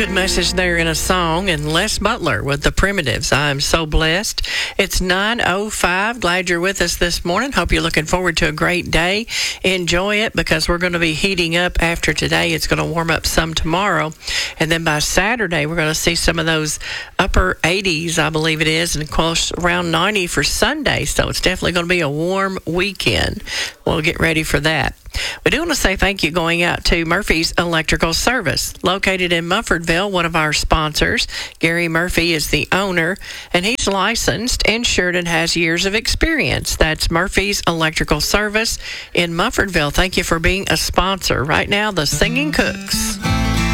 Good message there in a song, and Les Butler with the Primitives. I'm so blessed. It's 9:05. Glad you're with us this morning. Hope you're looking forward to a great day. Enjoy it, because we're going to be heating up after today. It's going to warm up some tomorrow, and then by Saturday we're going to see some of those upper 80s, I believe it is, and close around 90 for Sunday. So it's definitely going to be a warm weekend. We'll get ready for that. We do want to say thank you going out to Murphy's Electrical Service, located in Muffordville, one of our sponsors. Gary Murphy is the owner, and he's licensed, insured, and has years of experience. That's Murphy's Electrical Service in Muffordville. Thank you for being a sponsor. Right now, the Singing Cooks.